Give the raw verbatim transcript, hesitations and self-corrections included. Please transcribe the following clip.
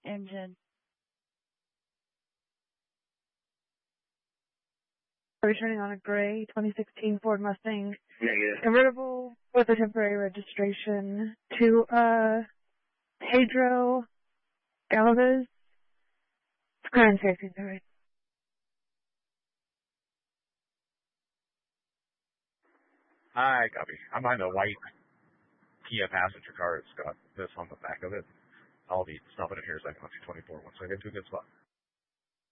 engine. Returning on a gray twenty sixteen Ford Mustang. Negative. Convertible with a temporary registration to, uh, Pedro Galvez. Grand safety, sorry. Hi, copy. I'm behind a white Kia passenger car. It's got this on the back of it. I'll be stopping it here so I can let you twenty-four once I get to a good spot.